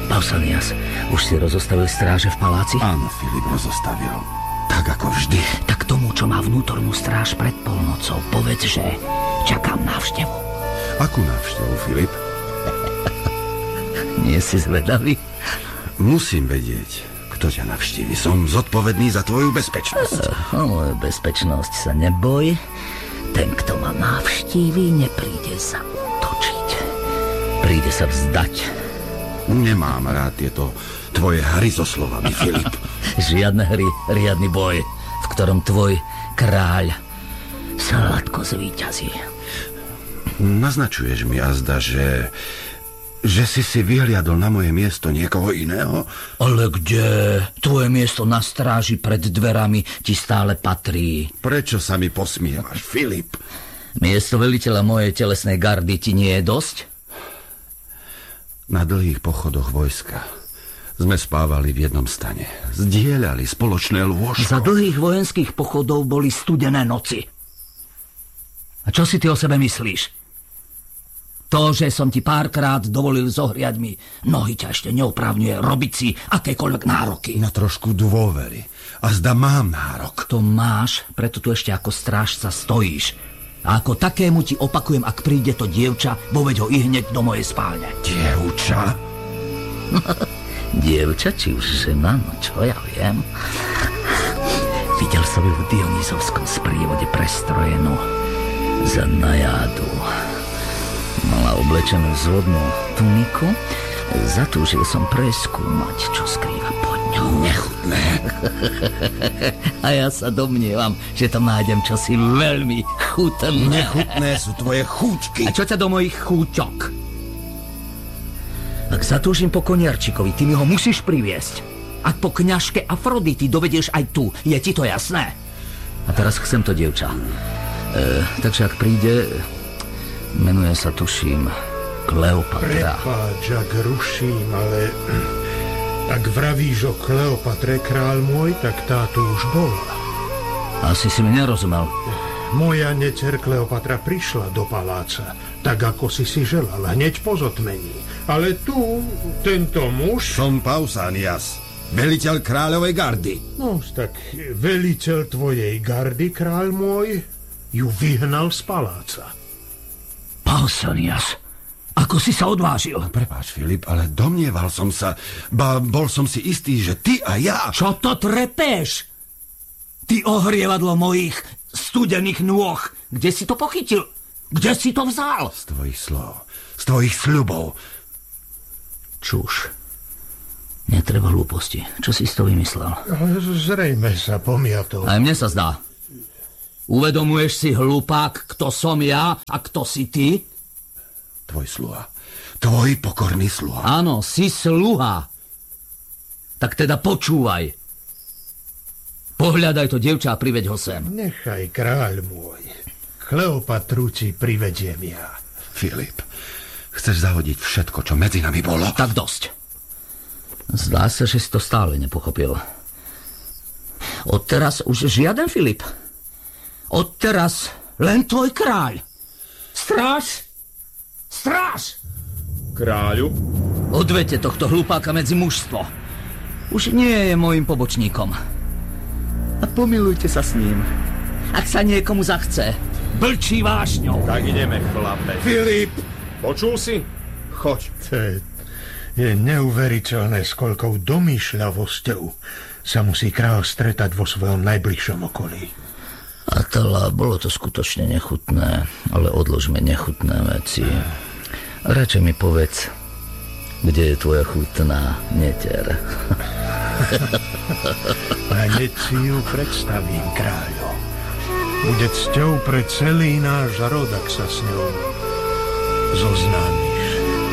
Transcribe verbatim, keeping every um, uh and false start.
Pausanias, už si rozostavil stráže v paláci? Áno, Filip, rozostavil. Tak ako vždy. Tak tomu, čo má vnútornú stráž pred polnocou, povedz, že čakám návštevu. Akú návštevu, Filip? Nie si zvedavý? Musím vedieť, kto ťa navštívi. Som zodpovedný za tvoju bezpečnosť. O moju bezpečnosť sa neboj. Ten, kto ma navštíví, nepríde sa útočiť. Príde sa vzdať. Nemám rád tieto tvoje hry so slovami, Filip. Žiadne hry, riadny boj, v ktorom tvoj kráľ sladko zvíťazí. Naznačuješ mi azda, že... že si si vyhliadol na moje miesto niekoho iného? Ale kde? Tvoje miesto na stráži pred dverami ti stále patrí. Prečo sa mi posmievaš, Filip? Miesto veliteľa mojej telesnej gardy ti nie je dosť? Na dlhých pochodoch vojska sme spávali v jednom stane. Zdieľali spoločné lôžko. Za dlhých vojenských pochodov boli studené noci. A čo si ty o sebe myslíš? To, že som ti párkrát dovolil zohriať mi nohy, ťa ešte neoprávňuje robiť si akékoľvek nároky. Na trošku dôvery. A zda mám nárok. To máš, preto tu ešte ako strážca stojíš. A ako takému ti opakujem, ak príde to dievča, voveď ho i hneď do mojej spálne. Dievča? Dievča, či už žena, no čo ja viem. Videl som ju v Dionýzovskom sprievode prestrojenú za najádu. Mala oblečenú zvodnú tuniku. Zatúžil som preskúmať, čo skrýva pod ňou. Nechutné. A ja sa domnievam, že tam nájdem čosi veľmi chutné. Nechutné sú tvoje chúťky. A čo ťa do mojich chúťok? Ak zatúžim po koniarčikovi, ty mi ho musíš priviesť. Ak po kňažke Afrodity dovedieš aj tu, je ti to jasné? A teraz chcem to dievča. E, takže ak príde, menuje sa, tuším, Kleopatra. Prepáč, ak ruším, ale ak vravíš o Kleopatre, kráľ môj, tak tá tu už bola. Asi si mi nerozumel. Moja necer Kleopatra prišla do paláca, tak ako si si želal, hneď po zotmení. Ale tu, tento muž... Som Pausanias, veliteľ kráľovej gardy. No, tak veliteľ tvojej gardy, kráľ môj, ju vyhnal z paláca. Pausanias, ako si sa odvážil? Prepáč, Filip, ale domnieval som sa, ba bol som si istý, že ty a ja... Čo to trepeš? Ty ohrievadlo mojich studených nôh. Kde si to pochytil? Kde si to vzal? Z tvojich slov, z tvojich sľubov. Čuž. Netreba hlúposti. Čo si z toho vymyslel? Zrejme sa pomiatol. Aj mne sa zdá. Uvedomuješ si, hlupák, kto som ja a kto si ty? Tvoj sluha. Tvoj pokorný sluha. Áno, si sluha. Tak teda počúvaj. Pohľadaj to dievča a priveď ho sem. Nechaj, kráľ môj. Kleopatru ti privediem ja. Filip, chceš zahodiť všetko, čo medzi nami bolo? Tak dosť. Zdá sa, že si to stále nepochopil. Odteraz už žiaden Filip. Odteraz len tvoj kráľ. Stráž! Stráž! Kráľu? Odvete tohto hlupáka medzi mužstvo. Už nie je môjim pobočníkom. A pomilujte sa s ním. Ak sa niekomu zachce, blčí vášňou. Tak ideme, chlape. Filip! Počul si? Choď. To je, je neuveriteľné, s koľkou domýšľavosťou sa musí kráľ stretať vo svojom najbližšom okolí. Atala, bolo to skutočne nechutné, ale odložme nechutné veci. Radšej mi povedz, kde je tvoja chutná neter. A hneď si ju predstavím, kráľo. Bude cťou pre celý náš rod, ak sa s ňou zoznámi.